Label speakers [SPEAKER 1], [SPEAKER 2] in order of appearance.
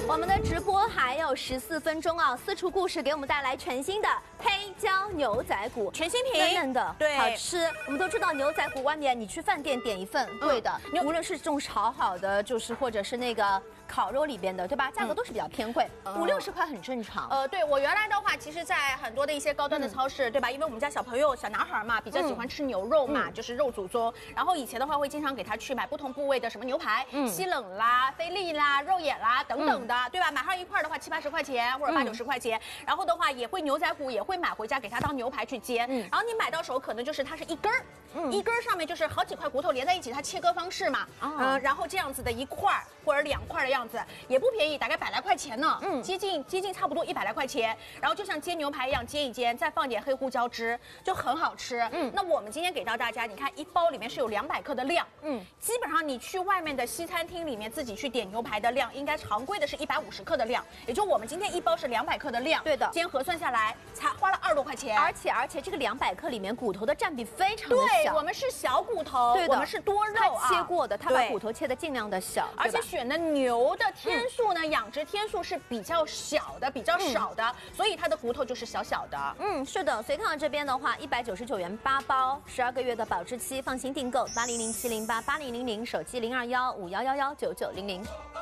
[SPEAKER 1] 我们的直播还有14分钟啊！私厨故事给我们带来全新的黑椒牛仔骨，
[SPEAKER 2] 全新品，
[SPEAKER 1] 嫩嫩的，
[SPEAKER 2] 对，
[SPEAKER 1] 好吃。我们都知道牛仔骨外面你去饭店点一份贵的，无论是这种炒好的，就是或者是那个烤肉里边的，对吧？价格都是比较偏贵，50、60块很正常。
[SPEAKER 2] 对我原来的话，其实，在很多的一些高端的超市，对吧？因为我们家小朋友、小男孩嘛，比较喜欢吃牛肉嘛，就是肉祖宗。然后以前的话，会经常给他去买不同部位的什么牛排，西冷啦、菲力啦、肉眼啦等等的，对吧？买上一块的话，70、80块钱或者80、90块钱。然后的话，也会牛仔骨也会买回家给他当牛排去煎。然后你买到手可能就是它是一根儿，一根儿上面就是好几块骨头连在一起，它切割方式嘛，然后这样子的一块或者2块的样子，也不便宜，大概100来块钱呢，接近差不多100来块钱。然后就像煎牛排一样煎一煎，再放点黑胡椒汁，就很好吃。那我们今天给到大家，你看一包里面是有200克的量，基本上你去外面的西餐厅里面自己去点牛排的量，应该常规的是150克的量，也就我们今天一包是200克的量，对的，今天核算下来才花了20多块钱，
[SPEAKER 1] 而且这个200克里面骨头的占比非常的小，
[SPEAKER 2] 对，我们是小骨头，
[SPEAKER 1] 对的，
[SPEAKER 2] 我们是多肉
[SPEAKER 1] 啊，切过的，它把骨头切的尽量的小，
[SPEAKER 2] 而且选的牛的天数呢，养殖天数是比较小的，比较少的，所以它的骨头就是小小的。
[SPEAKER 1] 是的，所以看到这边的话，199元8包，12个月的保质期，放心订购，8007088000，手机021511199900。